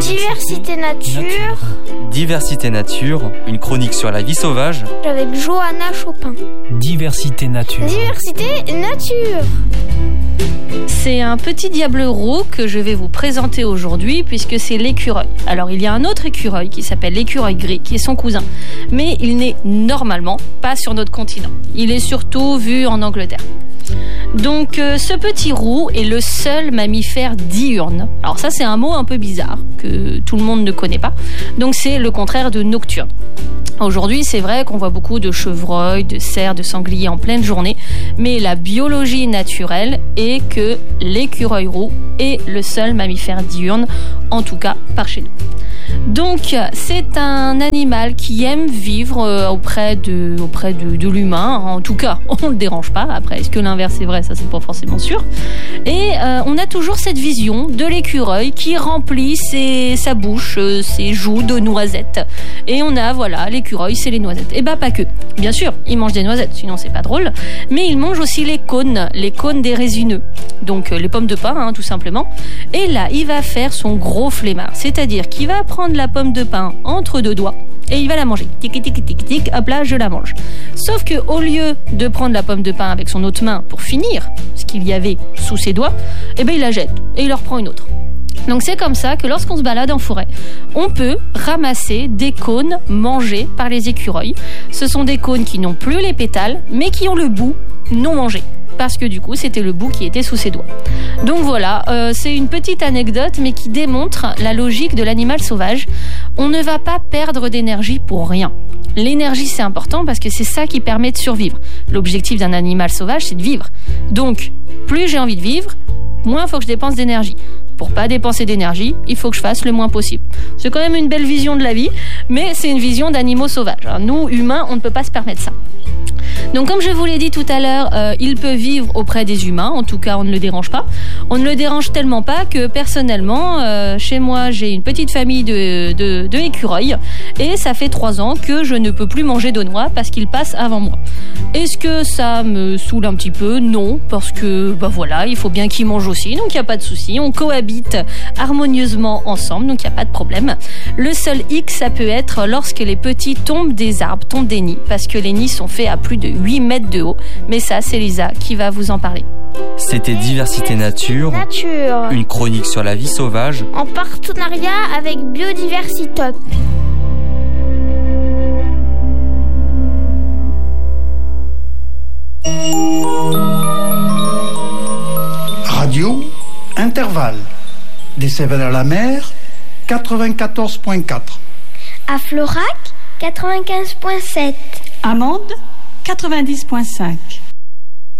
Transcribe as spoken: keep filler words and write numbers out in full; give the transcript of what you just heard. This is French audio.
Diversité nature. Diversité nature, une chronique sur la vie sauvage. Avec Johanna Chopin. Diversité nature. Diversité nature. C'est un petit diable roux que je vais vous présenter aujourd'hui puisque c'est l'écureuil. Alors il y a un autre écureuil qui s'appelle l'écureuil gris qui est son cousin. Mais il n'est normalement pas sur notre continent. Il est surtout vu en Angleterre. Donc euh, ce petit roux est le seul mammifère diurne. Alors ça c'est un mot un peu bizarre que tout le monde ne connaît pas. Donc c'est le contraire de nocturne. Aujourd'hui, c'est vrai qu'on voit beaucoup de chevreuils, de cerfs, de sangliers en pleine journée, mais la biologie naturelle est que l'écureuil roux est le seul mammifère diurne, en tout cas par chez nous. Donc, c'est un animal qui aime vivre auprès de, auprès de, de l'humain. En tout cas, on ne le dérange pas. Après, est-ce que l'inverse est vrai? Ça, c'est pas forcément sûr. Et euh, on a toujours cette vision de l'écureuil qui remplit ses, sa bouche, ses joues de noisettes. Et on a, voilà, l'écureuil, c'est les noisettes. Et bah, pas que. Bien sûr, il mange des noisettes, sinon c'est pas drôle. Mais il mange aussi les cônes, les cônes des résineux. Donc, les pommes de pin, hein, tout simplement. Et là, il va faire son gros flemmard. C'est-à-dire qu'il va prendre la pomme de pin entre deux doigts et il va la manger. Tic, tic, tic, tic, tic, hop là, je la mange. Sauf que au lieu de prendre la pomme de pin avec son autre main pour finir ce qu'il y avait sous ses doigts, eh ben il la jette et il en reprend une autre. Donc c'est comme ça que lorsqu'on se balade en forêt, on peut ramasser des cônes mangés par les écureuils. Ce sont des cônes qui n'ont plus les pétales, mais qui ont le bout non mangé. Parce que du coup, c'était le bout qui était sous ses doigts. Donc voilà, euh, c'est une petite anecdote, mais qui démontre la logique de l'animal sauvage. On ne va pas perdre d'énergie pour rien. L'énergie, c'est important parce que c'est ça qui permet de survivre. L'objectif d'un animal sauvage, c'est de vivre. Donc, plus j'ai envie de vivre, moins il faut que je dépense d'énergie. Pour pas dépenser d'énergie, il faut que je fasse le moins possible. C'est quand même une belle vision de la vie, mais c'est une vision d'animaux sauvages. Nous, humains, on ne peut pas se permettre ça. Donc comme je vous l'ai dit tout à l'heure, euh, il peut vivre auprès des humains, en tout cas on ne le dérange pas. On ne le dérange tellement pas que personnellement, euh, chez moi j'ai une petite famille de, de, de écureuils et ça fait trois ans que je ne peux plus manger de noix parce qu'ils passent avant moi. Est-ce que ça me saoule un petit peu? Non, parce que bah voilà, il faut bien qu'ils mangent aussi, donc il n'y a pas de souci. On cohabite harmonieusement ensemble, donc il n'y a pas de problème. Le seul hic, ça peut être lorsque les petits tombent des arbres, tombent des nids, parce que les nids sont faits à plus de huit mètres de haut. Mais ça, c'est Lisa qui va vous en parler. C'était Diversité nature, Nature. Une chronique sur la vie sauvage. En partenariat avec Biodiversitop. Radio Intervalle. Des Cévennes-à-la-Mer, quatre-vingt-quatorze virgule quatre. À Florac, quatre-vingt-quinze virgule sept. Amande, quatre-vingt-dix virgule cinq.